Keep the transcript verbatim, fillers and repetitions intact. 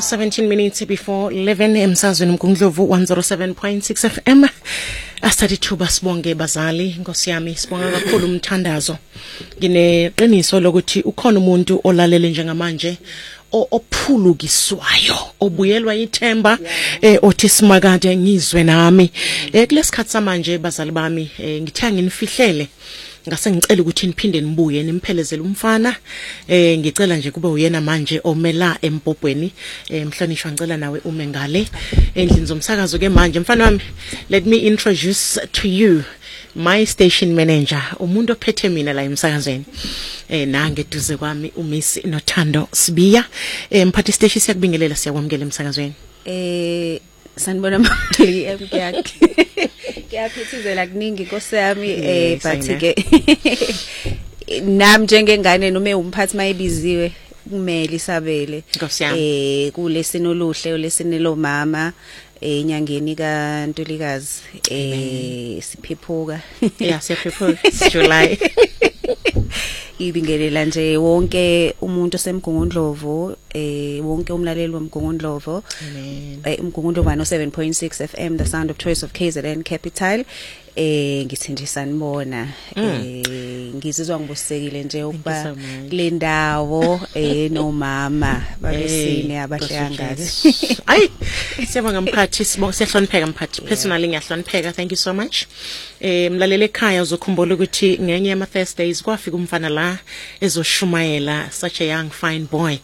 seventeen minutes before eleven emsazweni mgungundlovu one oh seven point six F M. Asithatha ithuba sibonge bazali, Nkosi yami, sibonga kakhulu umthandazo. Ngineqiniso lokuthi ukhona umuntu olalele njengamanje ophulukiswayo, obuyelwa ithemba, eh othi simakade ngizwe nami. Eh kulesikhathi samanje bazali bami, eh ngithe nginifihlele. Ngase ngicela ukuthi niphinde nibuye nimphelezele umfana, eh ngicela nje kube uyena manje omela empopweni. Eh mhlonishwa ngicela nawe ume ngale endlini zomsakazo ke manje. Mfana wami, let me introduce to you my station manager, umuntu ophethe mina la emsakazweni. Eh nange duze kwami uMiss Nothando Sibiya. Eh mphathi station siyakubingelela, siyakwamukela emsakazweni. Eh sanibona mali yakhe. Kuyaphithizela kuningi Nkosi yami, eh but ke nami njengengane noma umphathi mayibiziwe kumele isabele eh kulesino luhle lesine lo mama enyangeni kaNtulikazi eh siphephuka yeah siyaphephuka July. Ibingelela nje wonke umuntu osemgungundlovu, eh wonke umlaleli womgungundlovu. Amen. Eh umgungundlovu one oh seven point six F M, the sound of choice of K Z N capital. Eh ngithi nje sanibona, eh ngizizwa ngibusekile nje ukuba kule ndawo eh nomama babesine abahlangazi. Ay siyabonga mphathi, siyahlonipheka mphathi, personally ngiyahlonipheka, thank you so much. Eh mlalele ekhaya uzokhumbula ukuthi ngenye yama Thursdays kwafika umfana la ezoshumayela, such a young fine boy.